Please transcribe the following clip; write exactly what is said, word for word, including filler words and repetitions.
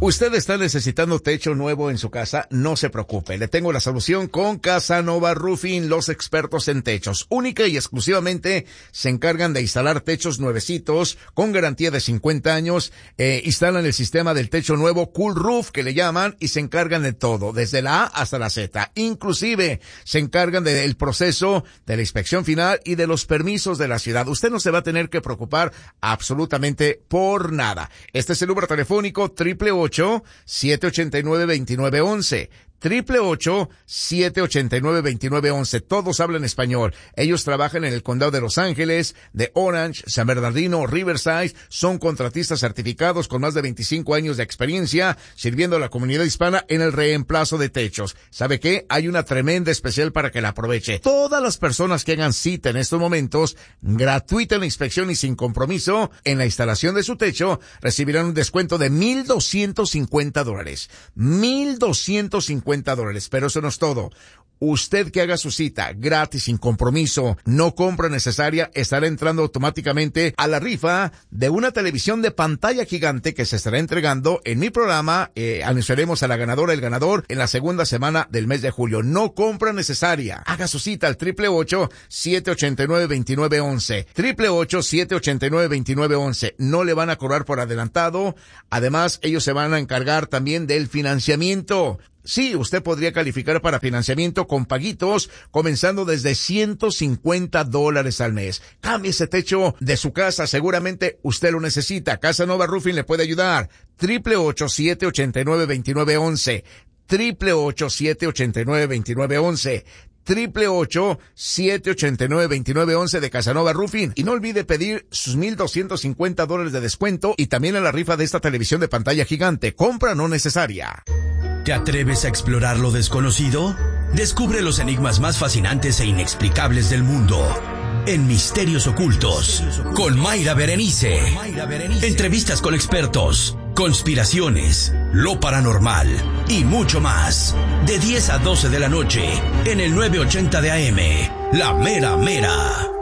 ¿Usted está necesitando techo nuevo en su casa? No se preocupe, le tengo la solución con Casanova Roofing, los expertos en techos. Única y exclusivamente se encargan de instalar techos nuevecitos con garantía de cincuenta años. Eh, instalan el sistema del techo nuevo Cool Roof, que le llaman, y se encargan de todo, desde la A hasta la Z. Inclusive se encargan del proceso de la inspección final y de los permisos de la ciudad. Usted no se va a tener que preocupar absolutamente por nada. Este es el número telefónico triple ocho, siete ochenta y nueve, veintinueve once. Triple ocho, siete ochenta y nueve, veintinueve once. Todos hablan español. Ellos trabajan en el condado de Los Ángeles, de Orange, San Bernardino, Riverside. Son contratistas certificados con más de veinticinco años de experiencia sirviendo a la comunidad hispana en el reemplazo de techos. ¿Sabe qué? Hay una tremenda especial para que la aproveche. Todas las personas que hagan cita en estos momentos, gratuita en la inspección y sin compromiso en la instalación de su techo, recibirán un descuento de mil doscientos cincuenta dólares. mil doscientos cincuenta dólares, pero eso no es todo. Usted que haga su cita gratis, sin compromiso, no compra necesaria, estará entrando automáticamente a la rifa de una televisión de pantalla gigante que se estará entregando en mi programa. Eh, anunciaremos a la ganadora, el ganador, en la segunda semana del mes de julio. No compra necesaria. Haga su cita al triple ocho, siete ochenta y nueve, veintinueve once. Triple ocho, siete ochenta y nueve, veintinueve once. No le van a cobrar por adelantado. Además, ellos se van a encargar también del financiamiento. Sí, usted podría calificar para financiamiento con paguitos comenzando desde ciento cincuenta dólares al mes. Cambie ese techo de su casa, seguramente usted lo necesita. Casanova Roofing le puede ayudar. Triple ocho, siete ochenta y nueve, veintinueve once. Triple ocho, siete ochenta y nueve, veintinueve once. Triple ocho, siete ochenta y nueve, veintinueve once de Casanova Roofing. Y no olvide pedir sus mil doscientos cincuenta dólares de descuento y también a la rifa de esta televisión de pantalla gigante. Compra no necesaria. ¿Te atreves a explorar lo desconocido? Descubre los enigmas más fascinantes e inexplicables del mundo en Misterios Ocultos con Mayra Berenice. Entrevistas con expertos, conspiraciones, lo paranormal y mucho más. De diez a doce de la noche en el nueve ochenta de A M, La Mera Mera.